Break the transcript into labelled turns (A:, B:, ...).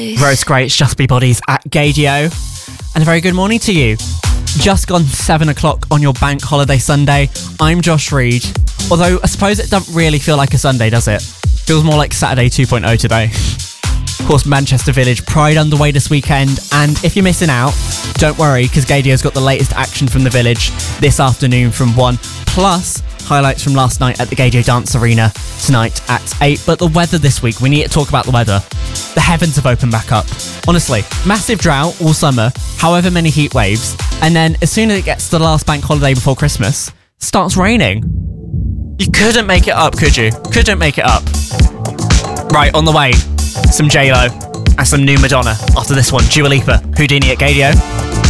A: bodies.
B: Rose Greats, Just Be Bodies at Gaydio. And a very good morning to you. Just gone 7 o'clock on your bank holiday Sunday. I'm Josh Reed. Although I suppose it doesn't really feel like a Sunday, does it? Feels more like Saturday 2.0 today. Of course, Manchester Village Pride underway this weekend, and if you're missing out, don't worry, because Gaydio's got the latest action from the Village this afternoon from 1, plus highlights from last night at the Gaydio Dance Arena tonight at 8. But the weather this week, we need to talk about the weather. The heavens have opened back up. Honestly, massive drought all summer, however many heat waves, and then as soon as it gets to the last bank holiday before Christmas, starts raining. You couldn't make it up, could you? Couldn't make it up. Right, on the way, some J-Lo and some new Madonna. After this one, Dua Lipa, Houdini at Gaydio.